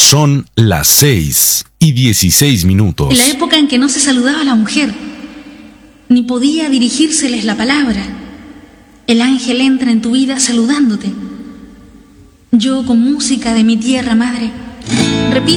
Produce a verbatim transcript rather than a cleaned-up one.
Son las seis y dieciséis minutos. En la época en que no se saludaba a la mujer, ni podía dirigírseles la palabra, el ángel entra en tu vida saludándote. Yo, con música de mi tierra madre, repito